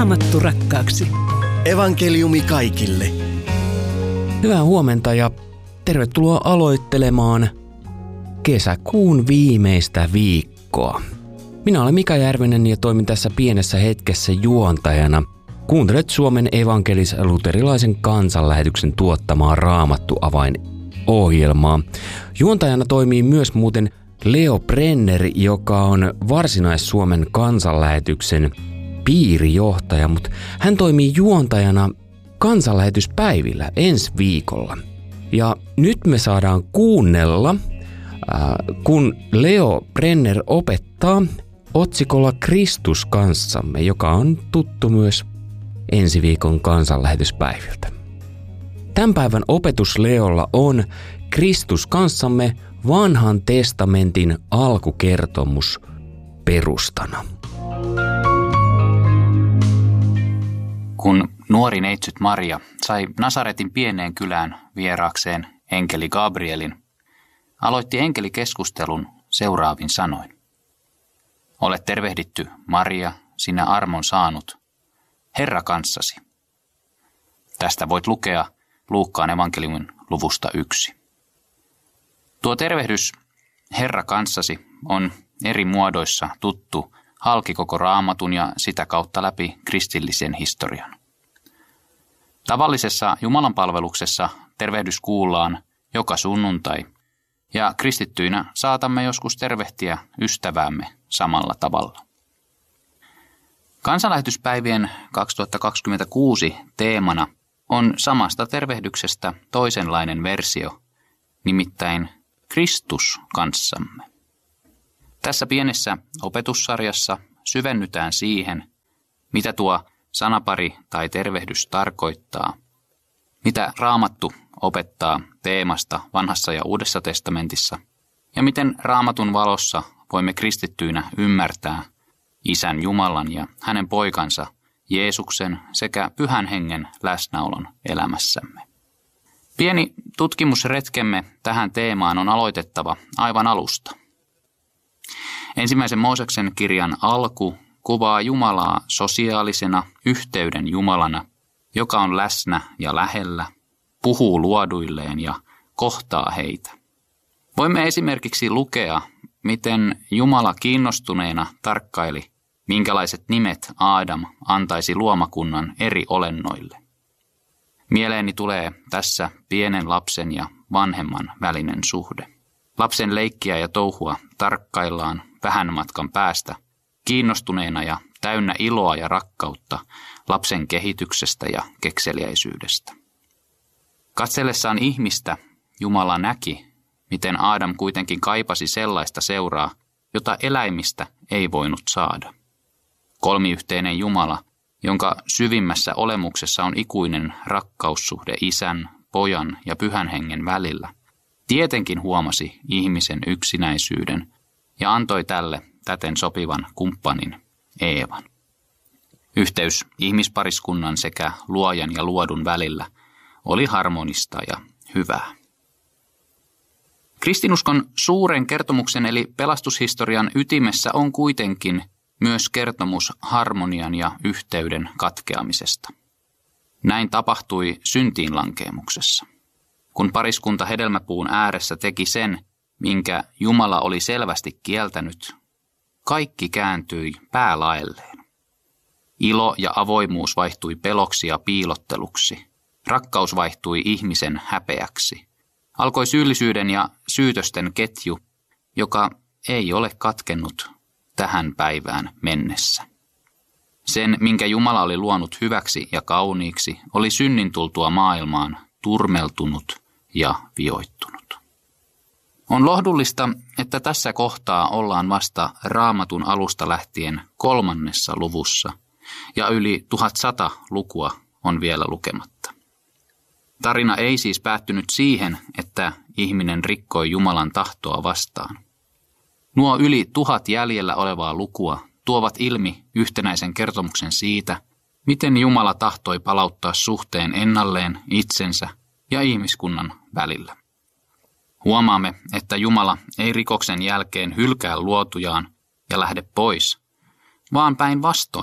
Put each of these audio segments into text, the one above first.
Raamattu rakkaaksi. Evankeliumi kaikille. Hyvää huomenta ja tervetuloa aloittelemaan kesäkuun viimeistä viikkoa. Minä olen Mika Järvinen ja toimin tässä pienessä hetkessä juontajana. Kuuntelet Suomen evankelis-luterilaisen kansanlähetyksen tuottamaa Raamattu-avain-ohjelmaa. Juontajana toimii myös muuten Leo Brenner, joka on Varsinais-Suomen kansanlähetyksen piirijohtaja, mutta hän toimii juontajana kansanlähetyspäivillä ensi viikolla. Ja nyt me saadaan kuunnella, kun Leo Brenner opettaa otsikolla Kristus kanssamme, joka on tuttu myös ensi viikon kansanlähetyspäiviltä. Tämän päivän opetus Leolla on Kristus kanssamme vanhan testamentin alkukertomus perustana. Kun nuori neitsyt Maria sai Nasaretin pieneen kylään vieraakseen enkeli Gabrielin, aloitti enkeli keskustelun seuraavin sanoin. Olet tervehditty, Maria, sinä armon saanut, Herra kanssasi. Tästä voit lukea Luukkaan evankeliumin luvusta 1. Tuo tervehdys, Herra kanssasi, on eri muodoissa tuttu halki koko Raamatun ja sitä kautta läpi kristillisen historian. Tavallisessa jumalanpalveluksessa tervehdys kuullaan joka sunnuntai, ja kristittyinä saatamme joskus tervehtiä ystäväämme samalla tavalla. Kansanlähetyspäivien 2026 teemana on samasta tervehdyksestä toisenlainen versio, nimittäin Kristus kanssamme. Tässä pienessä opetussarjassa syvennytään siihen, mitä tuo sanapari tai tervehdys tarkoittaa, mitä Raamattu opettaa teemasta Vanhassa ja Uudessa testamentissa, ja miten Raamatun valossa voimme kristittyinä ymmärtää Isän Jumalan ja hänen poikansa Jeesuksen sekä Pyhän Hengen läsnäolon elämässämme. Pieni tutkimusretkemme tähän teemaan on aloitettava aivan alusta. Ensimmäisen Mooseksen kirjan alku kuvaa Jumalaa sosiaalisena yhteyden Jumalana, joka on läsnä ja lähellä, puhuu luoduilleen ja kohtaa heitä. Voimme esimerkiksi lukea, miten Jumala kiinnostuneena tarkkaili, minkälaiset nimet Aadam antaisi luomakunnan eri olennoille. Mieleeni tulee tässä pienen lapsen ja vanhemman välinen suhde. Lapsen leikkiä ja touhua tarkkaillaan vähän matkan päästä, kiinnostuneena ja täynnä iloa ja rakkautta lapsen kehityksestä ja kekseliäisyydestä. Katsellessaan ihmistä Jumala näki, miten Aadam kuitenkin kaipasi sellaista seuraa, jota eläimistä ei voinut saada. Kolmiyhteinen Jumala, jonka syvimmässä olemuksessa on ikuinen rakkaussuhde Isän, Pojan ja Pyhän Hengen välillä, tietenkin huomasi ihmisen yksinäisyyden ja antoi tälle täten sopivan kumppanin, Eevan. Yhteys ihmispariskunnan sekä luojan ja luodun välillä oli harmonista ja hyvää. Kristinuskon suuren kertomuksen eli pelastushistorian ytimessä on kuitenkin myös kertomus harmonian ja yhteyden katkeamisesta. Näin tapahtui syntiinlankeemuksessa. Kun pariskunta hedelmäpuun ääressä teki sen, minkä Jumala oli selvästi kieltänyt, kaikki kääntyi päälaelleen. Ilo ja avoimuus vaihtui peloksi ja piilotteluksi. Rakkaus vaihtui ihmisen häpeäksi. Alkoi syyllisyyden ja syytösten ketju, joka ei ole katkennut tähän päivään mennessä. Sen, minkä Jumala oli luonut hyväksi ja kauniiksi, oli synnin tultua maailmaan turmeltunut ja vioittunut. On lohdullista, että tässä kohtaa ollaan vasta Raamatun alusta lähtien 3. luvussa ja yli 1100 lukua on vielä lukematta. Tarina ei siis päättynyt siihen, että ihminen rikkoi Jumalan tahtoa vastaan. Nuo yli 1000 jäljellä olevaa lukua tuovat ilmi yhtenäisen kertomuksen siitä, miten Jumala tahtoi palauttaa suhteen ennalleen itsensä ja ihmiskunnan välillä. Huomaamme, että Jumala ei rikoksen jälkeen hylkää luotujaan ja lähde pois, vaan päinvastoin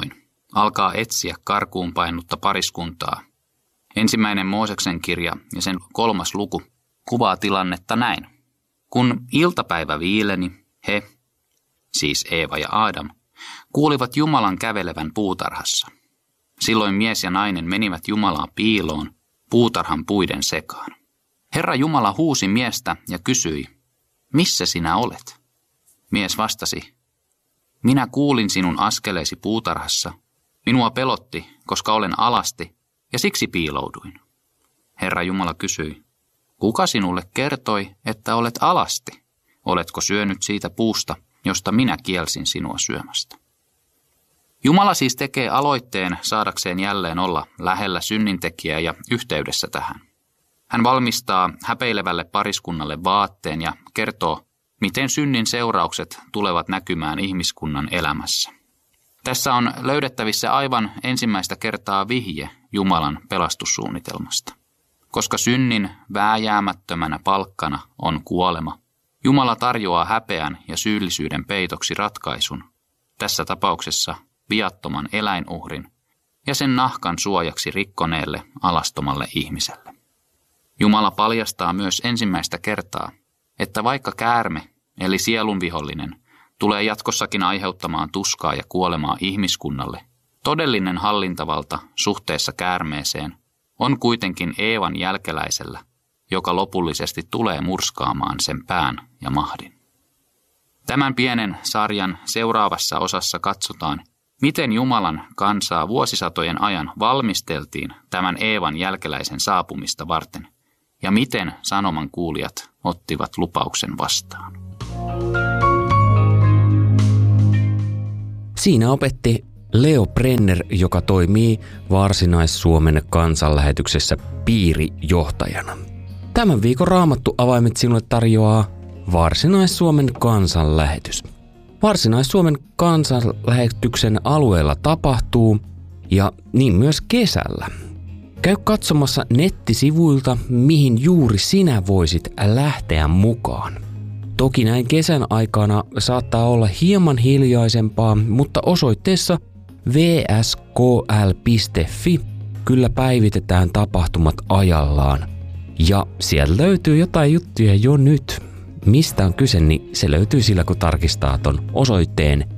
alkaa etsiä karkuun painutta pariskuntaa. Ensimmäinen Mooseksen kirja ja sen 3. luku kuvaa tilannetta näin. Kun iltapäivä viileni, he, siis Eeva ja Aadam, kuulivat Jumalan kävelevän puutarhassa. Silloin mies ja nainen menivät Jumalaa piiloon puutarhan puiden sekaan. Herra Jumala huusi miestä ja kysyi, missä sinä olet? Mies vastasi, minä kuulin sinun askeleesi puutarhassa. Minua pelotti, koska olen alasti, ja siksi piilouduin. Herra Jumala kysyi, kuka sinulle kertoi, että olet alasti? Oletko syönyt siitä puusta, josta minä kielsin sinua syömästä? Jumala siis tekee aloitteen saadakseen jälleen olla lähellä synnintekijää ja yhteydessä tähän. Hän valmistaa häpeilevälle pariskunnalle vaatteen ja kertoo, miten synnin seuraukset tulevat näkymään ihmiskunnan elämässä. Tässä on löydettävissä aivan ensimmäistä kertaa vihje Jumalan pelastussuunnitelmasta. Koska synnin vääjäämättömänä palkkana on kuolema, Jumala tarjoaa häpeän ja syyllisyyden peitoksi ratkaisun, tässä tapauksessa viattoman eläinuhrin ja sen nahkan suojaksi rikkoneelle alastomalle ihmiselle. Jumala paljastaa myös ensimmäistä kertaa, että vaikka käärme, eli sielun vihollinen, tulee jatkossakin aiheuttamaan tuskaa ja kuolemaa ihmiskunnalle, todellinen hallintavalta suhteessa käärmeeseen on kuitenkin Eevan jälkeläisellä, joka lopullisesti tulee murskaamaan sen pään ja mahdin. Tämän pienen sarjan seuraavassa osassa katsotaan, miten Jumalan kansaa vuosisatojen ajan valmisteltiin tämän Eevan jälkeläisen saapumista varten, ja miten sanoman kuulijat ottivat lupauksen vastaan. Siinä opetti Leo Brenner, joka toimii Varsinais-Suomen kansanlähetyksessä piirijohtajana. Tämän viikon Raamattu avaimet sinulle tarjoaa Varsinais-Suomen kansanlähetys. Varsinais-Suomen kansanlähetyksen alueella tapahtuu ja niin myös kesällä. Käy katsomassa nettisivuilta, mihin juuri sinä voisit lähteä mukaan. Toki näin kesän aikana saattaa olla hieman hiljaisempaa, mutta osoitteessa vskl.fi kyllä päivitetään tapahtumat ajallaan. Ja sieltä löytyy jotain juttuja jo nyt. Mistä on kyse, niin se löytyy sillä, kun tarkistaa ton osoitteen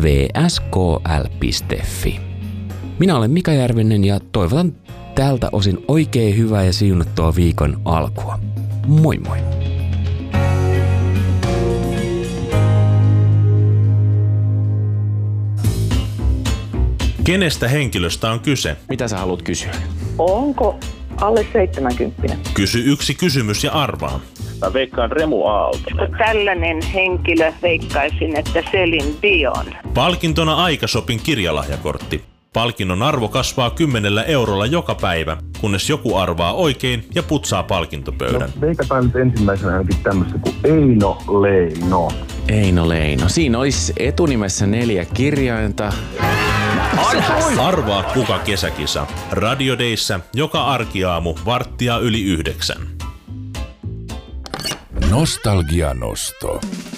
vskl.fi. Minä olen Mika Järvinen ja toivotan tältä osin oikein hyvää ja siunattua viikon alkua. Moi moi! Kenestä henkilöstä on kyse? Mitä sä haluat kysyä? Onko alle 70? Kysy yksi kysymys ja arvaa. Mä veikkaan Remu Aalto. Tällainen henkilö veikkaisin, että Celine Dion. Palkintona Aikashopin kirjalahjakortti. Palkinnon arvo kasvaa 10 eurolla joka päivä, kunnes joku arvaa oikein ja putsaa palkintopöydän. No, veikataan nyt ensimmäisenä ainakin tämmöistä kuin Eino Leino. Eino Leino. Siinä olisi etunimessä 4 kirjainta. Arvaa kuka kesäkisa. Radio Dayssä joka arkiaamu 8:45. Nostalgia nosto.